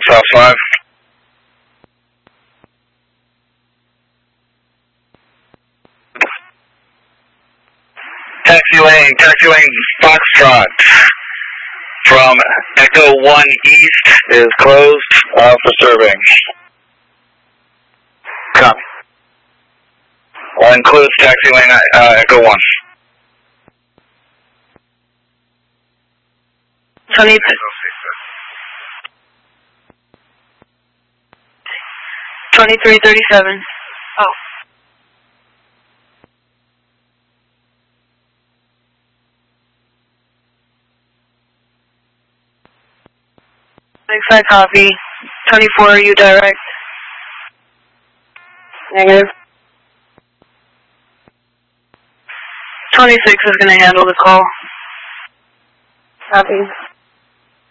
South 5. Taxi lane Foxtrot from Echo 1 East is closed for serving. Copy. Includes taxi lane Echo 1. 2337. Oh. I copy. 24, are you direct? Negative. 26 is going to handle the call. Copy.